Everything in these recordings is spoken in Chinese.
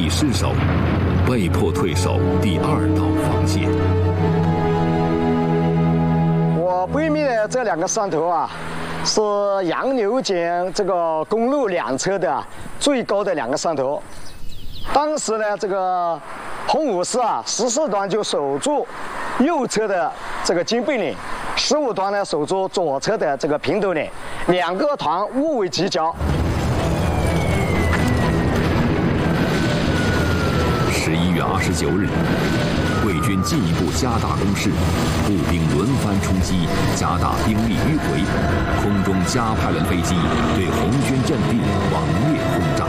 地失守，被迫退守第2道防线。 我背面的这2个山头啊，是杨柳井这个公路2侧的最高的2个山头。当时呢，这个洪武师啊，14团就守住右侧的这个金背岭，15团呢守住左侧的这个平头岭，2个团互为犄角。 11月29日，贵军进一步加大攻势，步兵轮番冲击，加大兵力迂回，空中加派了飞机对红军阵地猛烈轰炸。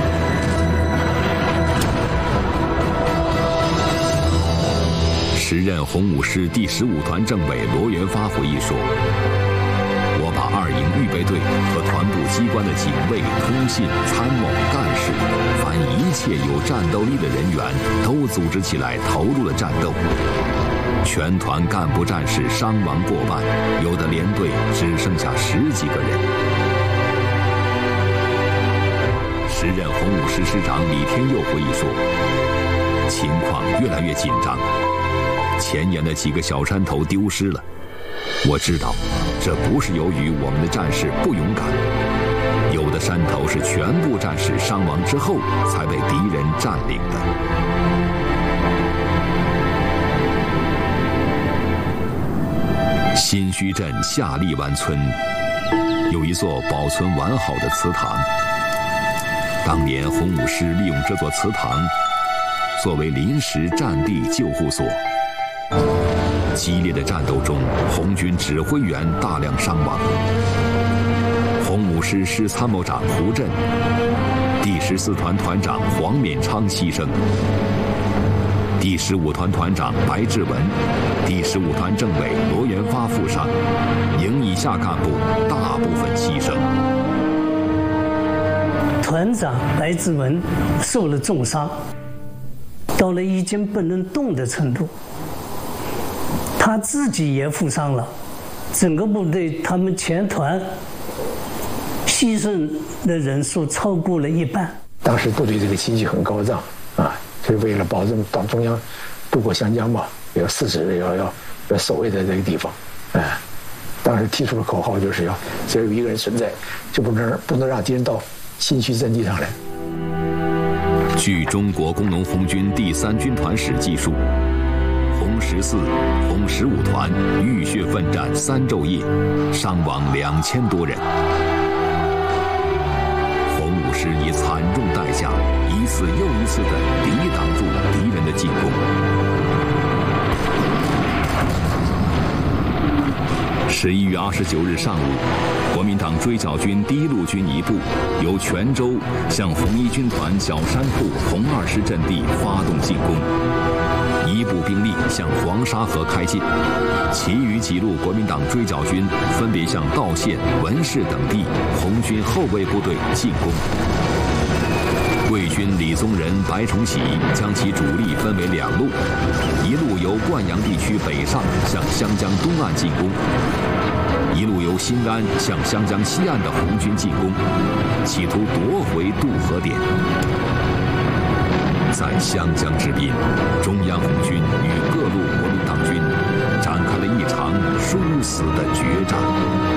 时任洪武师第15团政委罗元发回忆说：“我把2营预备队和团部机关的警卫、通信、参谋、干事，凡一切有战斗力的人员，都组织起来，投入了战斗。全团干部战士伤亡过半，有的连队只剩下10几个人。”时任洪武师师长李天佑回忆说：“情况越来越紧张。前沿的几个小山头丢失了，我知道，这不是由于我们的战士不勇敢，有的山头是全部战士伤亡之后才被敌人占领的。”新圩镇下荔湾村有一座保存完好的祠堂，当年洪武师利用这座祠堂作为临时战地救护所。激烈的战斗中，红军指挥员大量伤亡。洪武师师参谋长胡震、第14团团长黄勉昌牺牲，第15团团长白志文、第15团政委罗元发负伤，营以下干部大部分牺牲。 团长白志文受了重伤，到了已经不能动的程度。他自己也负伤了，整个部队他们全团牺牲的人数超过了1半。 当时部队这个情绪很高涨啊，就是为了保证党中央渡过湘江嘛，要誓死要守卫在这个地方。当时提出的口号就是要只要有一个人存在，就不能让敌人到新圩阵地上来。 据中国工农红军第3军团史记述，红14、红15团浴血奋战3昼夜，伤亡2000多人。洪武师以惨重代价，一次又一次地抵挡住敌人的进攻。11月29日上午，国民党追剿军第1路军一部由泉州向红一军团小山铺红2师阵地发动进攻。一部兵力向黄沙河开进，其余几路国民党追剿军分别向道县、文市等地红军后备部队进攻。桂军李宗仁、白崇禧将其主力分为2路，一路由灌阳地区北上向湘江东岸进攻，一路由新安向湘江西岸的红军进攻，企图夺回渡河点。在湘江之滨，中央红军与各路国民党军展开了一场殊死的决战。